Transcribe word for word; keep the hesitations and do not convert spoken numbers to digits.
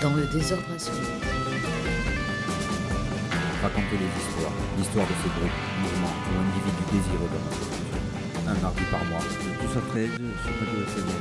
Dans le désordre absolu. Raconter les histoires, l'histoire de ces groupes, mouvements ou individus désireux de notre culture. Un mardi par mois, de douze à treize sur Radio F M.